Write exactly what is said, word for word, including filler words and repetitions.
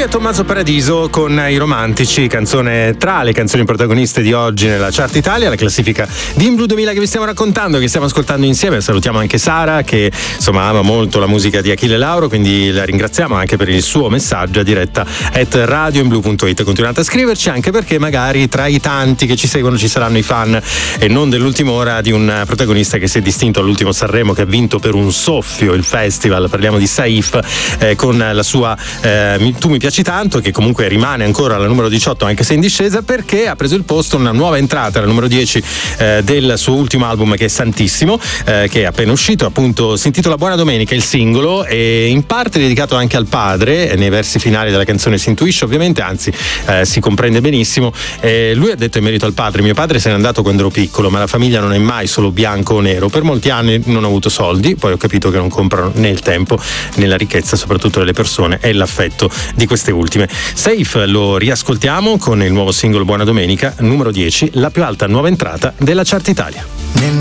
Lui è Tommaso Paradiso con I Romantici, canzone tra le canzoni protagoniste di oggi nella Chart Italia, la classifica di In Blu duemila che vi stiamo raccontando, che stiamo ascoltando insieme. Salutiamo anche Sara, che insomma ama molto la musica di Achille Lauro, quindi la ringraziamo anche per il suo messaggio a diretta at radioinblu punto it. Continuate a scriverci, anche perché magari tra i tanti che ci seguono ci saranno i fan e non dell'ultima ora di un protagonista che si è distinto all'ultimo Sanremo, che ha vinto per un soffio il festival. Parliamo di Saif, eh, con la sua eh, Tu mi piaci tanto, che comunque rimane ancora alla numero diciotto anche se in discesa, perché ha preso il posto una nuova entrata, la numero dieci eh, del suo ultimo album, che è Santissimo, eh, che è appena uscito, appunto si intitola Buona Domenica, il singolo, e in parte dedicato anche al padre. Nei versi finali della canzone si intuisce ovviamente, anzi eh, si comprende benissimo. Eh, lui ha detto in merito al padre: mio padre se n'è andato quando ero piccolo, ma la famiglia non è mai solo bianco o nero. Per molti anni non ho avuto soldi, poi ho capito che non comprano né il tempo né la ricchezza, soprattutto delle persone, e l'affetto di queste ultime. Saif lo riascoltiamo con il nuovo singolo Buona Domenica, numero dieci, la più alta nuova entrata della Chart Italia.